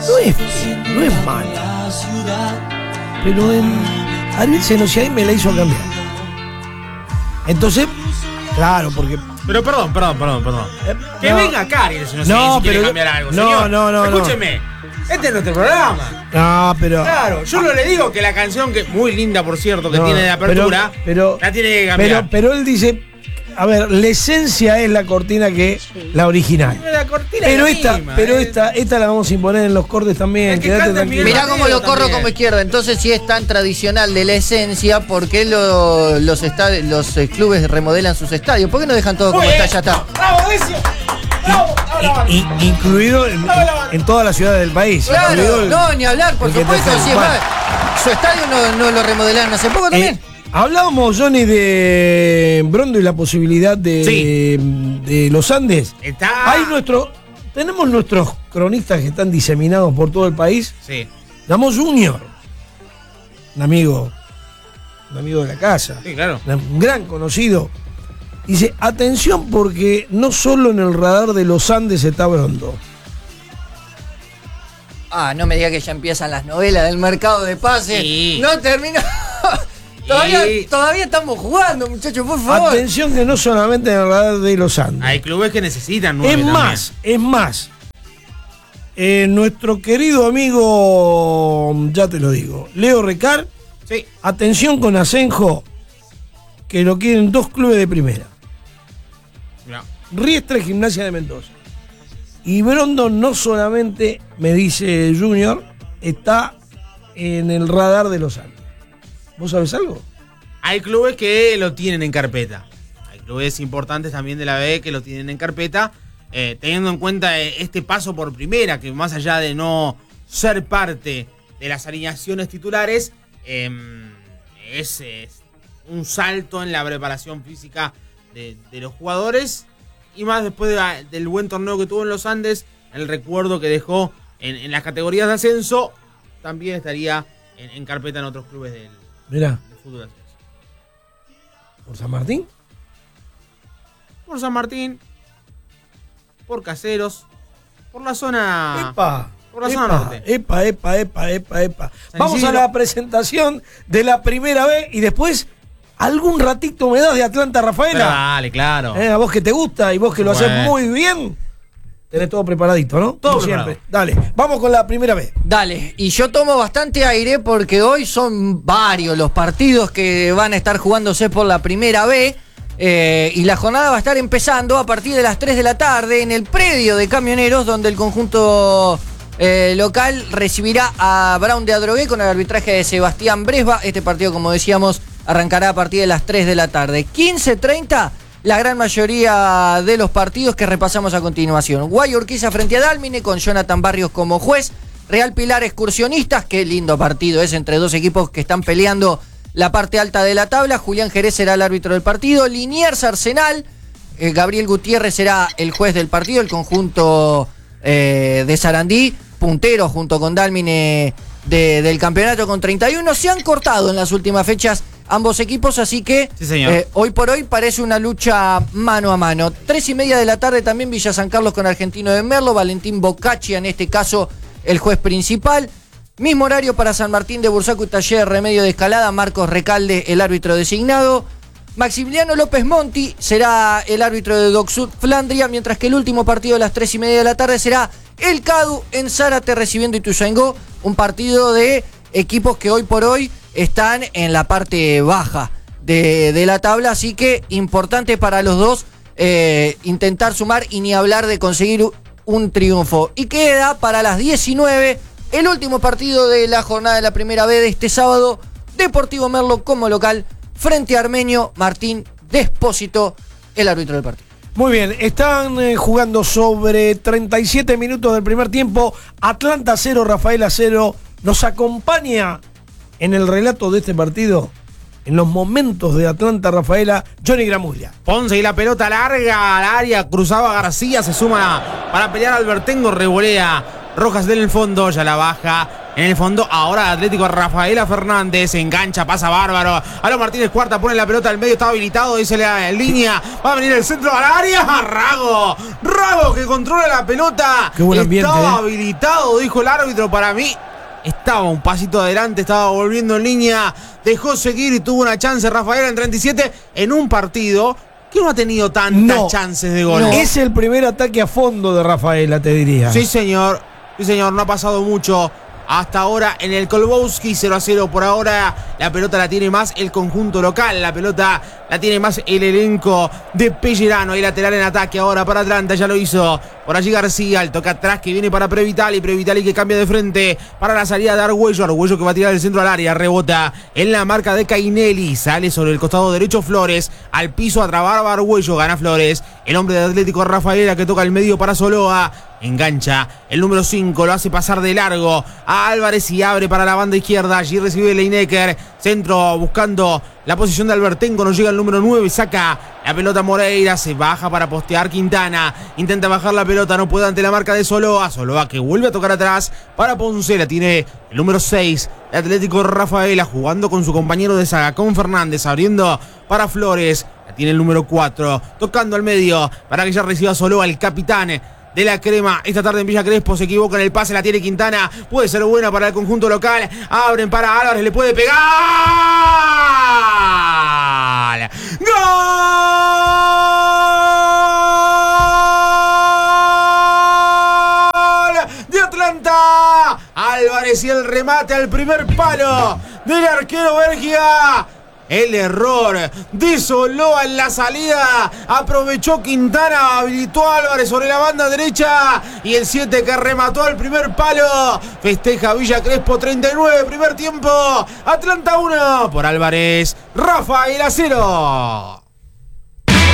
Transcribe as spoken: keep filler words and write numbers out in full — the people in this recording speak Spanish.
no es fea, no es mala. Pero en Ariel Senosiaín me la hizo cambiar. Entonces, claro, porque... Pero perdón, perdón, perdón, perdón. Eh, que no, venga acá Ariel Senosiaín no, si quiere pero, cambiar algo, no, señor. no, no, Escúcheme, no. este es nuestro programa. No, pero... Claro, yo no le digo que la canción, que muy linda por cierto, que no, tiene de apertura, pero, pero, la tiene que cambiar. Pero, pero él dice, a ver, la esencia es la cortina que la original. La cortina Pero es la esta, misma, pero eh. esta, esta la vamos a imponer en los cortes también. Es que Quédate canta tranquilo. Miguel Mirá cómo lo corro también. como izquierda. Entonces, si es tan tradicional de la esencia, ¿por qué lo- los, estad- los eh, clubes remodelan sus estadios? ¿Por qué no dejan todo como Muy está? bien. Ya está. ¡Bravo, Decio! ¡Bravo! ¡Bravo! I- i- incluido en, en todas las ciudades del país. Claro, incluido el- no, ni hablar, por el que te supuesto. hace- Si es bueno. más, su estadio no, no lo remodelaron hace poco también. Eh, hablábamos, Johnny, de Brondo y la posibilidad de, Sí. de los Andes. Está. Hay nuestro, tenemos nuestros cronistas que están diseminados por todo el país. Sí, Damos Junior, un amigo, un amigo de la casa, sí, claro. un gran conocido. Dice, atención porque no solo en el radar de los Andes está Brondo. Ah, no me diga que ya empiezan las novelas del mercado de pases. Sí. No termina. todavía, Sí. todavía estamos jugando, muchachos, por favor. Atención que no solamente en el radar de los Andes. Hay clubes que necesitan nueve Es también. más, es más. Eh, nuestro querido amigo, ya te lo digo, Leo Recar, Sí. atención con Asenjo, que lo quieren dos clubes de primera. Mirá. Riestra y Gimnasia de Mendoza. Y Brondo no solamente, me dice Junior, está en el radar de los Andes. ¿Vos sabés algo? Hay clubes que lo tienen en carpeta. Hay clubes importantes también de la B que lo tienen en carpeta. Eh, teniendo en cuenta eh, este paso por primera, que más allá de no ser parte de las alineaciones titulares, eh, es, es un salto en la preparación física de, de los jugadores. Y más después de, del buen torneo que tuvo en los Andes, el recuerdo que dejó en, en las categorías de ascenso, también estaría en, en carpeta en otros clubes del, Mirá, del fútbol de ascenso. por San Martín. Por San Martín, por Caseros, por la zona... Epa, por la epa, zona norte. epa, epa, epa, epa, epa. San Vamos Isidro. a la presentación de la primera B y después algún ratito me das de Atlanta Pero Rafaela. dale, claro. Eh, a vos que te gusta y vos que lo haces Bueno. muy bien. Tenés todo preparadito, ¿no? Todo Como preparado. siempre. Dale, vamos con la primera B. Dale, y yo tomo bastante aire porque hoy son varios los partidos que van a estar jugándose por la primera B. eh, y la jornada va a estar empezando a partir de las tres de la tarde en el predio de Camioneros, donde el conjunto eh, local recibirá a Brown de Adrogué con el arbitraje de Sebastián Bresba. Este partido, como decíamos, arrancará a partir de las tres de la tarde. quince treinta, la gran mayoría de los partidos que repasamos a continuación. Guay Urquiza frente a Dálmine con Jonathan Barrios como juez. Real Pilar Excursionistas, qué lindo partido es entre dos equipos que están peleando la parte alta de la tabla. Julián Jerez será el árbitro del partido. Liniers Arsenal, eh, Gabriel Gutiérrez será el juez del partido. El conjunto eh, de Sarandí, puntero junto con Dálmine de, del campeonato con treinta y uno. Se han cortado en las últimas fechas ambos equipos, así que Sí, señor. eh, hoy por hoy parece una lucha mano a mano. Tres y media de la tarde también Villa San Carlos con Argentino de Merlo, Valentín Boccaccia en este caso el juez principal. Mismo horario para San Martín de Bursaco y Taller de Remedio de Escalada, Marcos Recalde el árbitro designado. Maximiliano López Monti será el árbitro de Doc Sud Flandria, mientras que el último partido a las tres y media de la tarde será el CADU en Zárate recibiendo Ituzaingó, un partido de equipos que hoy por hoy están en la parte baja de, de la tabla, así que importante para los dos eh, intentar sumar y ni hablar de conseguir un triunfo. Y queda para las diecinueve el último partido de la jornada de la primera B de este sábado, Deportivo Merlo como local frente a Armenio, Martín Despósito, el árbitro del partido. Muy bien, están eh, jugando sobre treinta y siete minutos del primer tiempo. Atlanta cero, Rafaela cero. Nos acompaña en el relato de este partido, en los momentos de Atlanta Rafaela, Johnny Gramuglia. Ponce y la pelota larga al área, cruzaba García, se suma para pelear Albertengo, revolea Rojas del fondo, ya la baja en el fondo. Ahora Atlético Rafaela Fernández engancha, pasa bárbaro. Aló Martínez Cuarta pone la pelota al medio, está habilitado, dice la línea. Va a venir el centro al área. Rago, Rago que controla la pelota. Qué buen ambiente, Estaba eh. habilitado, dijo el árbitro. Para mí estaba un pasito adelante, estaba volviendo en línea. Dejó seguir y tuvo una chance Rafaela en treinta y siete en un partido que no ha tenido tantas No, chances de gol. No. Es el primer ataque a fondo de Rafaela, te diría. Sí, señor. Sí, señor. No ha pasado mucho hasta ahora en el Kolbowski. cero a cero por ahora. La pelota la tiene más el conjunto local. La pelota la tiene más el elenco de Pellerano. Hay lateral en ataque ahora para Atlanta. Ya lo hizo por allí García. El toque atrás que viene para Previtali. Previtali que cambia de frente para la salida de Argüello. Argüello que va a tirar el centro al área. Rebota en la marca de Cainelli. Sale sobre el costado derecho Flores. Al piso a trabar Argüello. Gana Flores. El hombre de Atlético Rafaela que toca el medio para Soloa. Engancha el número cinco, lo hace pasar de largo a Álvarez y abre para la banda izquierda. Allí recibe Leinecker, centro buscando la posición de Albertengo. No llega el número nueve, saca la pelota Moreira, se baja para postear Quintana. Intenta bajar la pelota, no puede ante la marca de Soloa. Soloa que vuelve a tocar atrás para Ponce. La tiene el número seis de Atlético Rafaela jugando con su compañero de saga, con Fernández, abriendo para Flores. La tiene el número cuatro, tocando al medio para que ya reciba Soloa, el capitán de la crema esta tarde en Villa Crespo. Se equivoca en el pase, la tiene Quintana. Puede ser buena para el conjunto local. Abren para Álvarez, le puede pegar. ¡Gol! De Atlanta. Álvarez y el remate al primer palo del arquero Bergia. El error de Soloa en la salida. Aprovechó Quintana, habilitó a Álvarez sobre la banda derecha. Y el siete que remató al primer palo. Festeja Villa Crespo treinta y nueve, primer tiempo. Atlanta uno por Álvarez, Rafaela cero.